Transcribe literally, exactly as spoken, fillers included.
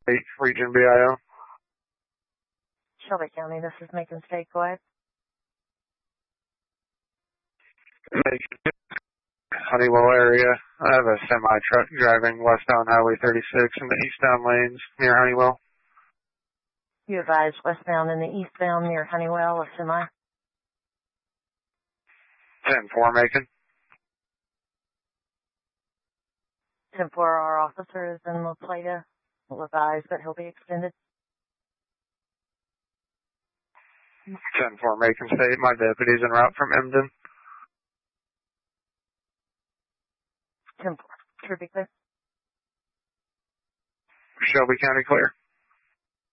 Region B I O. Shelby County, this is Macon State. Go ahead. Macon, Honeywell area. I have a semi-truck driving westbound Highway thirty-six in the eastbound lanes near Honeywell. You advise westbound in the eastbound near Honeywell, a semi. ten four Macon. ten four, our officer is in La Plata. We'll advise that he'll be extended. ten four Macon State. My deputy's en route from Emden. ten four, should be clear. Shelby County clear.